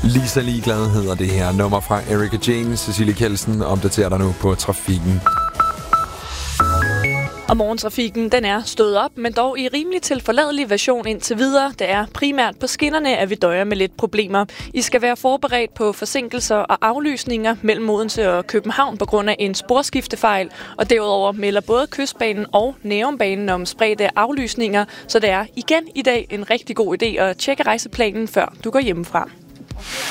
Lisa Ligeglad hedder det her nummer fra Erika Jane. Cecilie Kjeldsen opdaterer dig nu på trafikken. Og morgentrafikken, den er stået op, men dog i rimelig tilforladelig version indtil videre. Det er primært på skinnerne, at vi døjer med lidt problemer. I skal være forberedt på forsinkelser og aflysninger mellem Odense og København på grund af en sporskiftefejl. Og derudover melder både Kystbanen og Nærumbanen om spredte aflysninger, så det er igen i dag en rigtig god idé at tjekke rejseplanen, før du går hjemmefra.